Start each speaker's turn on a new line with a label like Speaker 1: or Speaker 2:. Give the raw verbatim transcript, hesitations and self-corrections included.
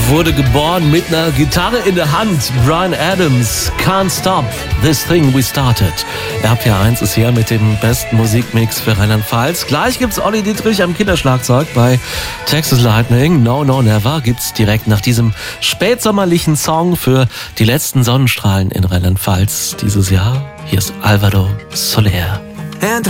Speaker 1: wurde geboren mit einer Gitarre in der Hand. Bryan Adams, Can't Stop This Thing We Started. R P R eins ist hier mit dem besten Musikmix für Rheinland-Pfalz. Gleich gibt's Olli Dietrich am Kinderschlagzeug bei Texas Lightning. No, no, never gibt's direkt nach diesem spätsommerlichen Song für die letzten Sonnenstrahlen in Rheinland-Pfalz dieses Jahr. Hier ist Alvaro Soler.